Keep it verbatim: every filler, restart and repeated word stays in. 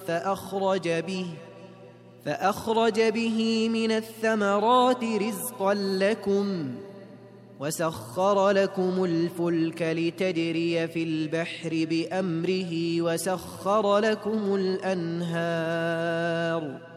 فأخرج به فأخرج به من الثمرات رزقا لكم وسخر لكم الفلك لتجري في البحر بأمره وسخر لكم الأنهار